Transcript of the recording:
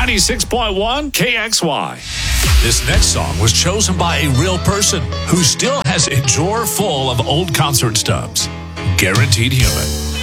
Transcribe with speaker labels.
Speaker 1: 96.1 KXY.
Speaker 2: This next song was chosen by a real person who still has a drawer full of old concert stubs. Guaranteed Human.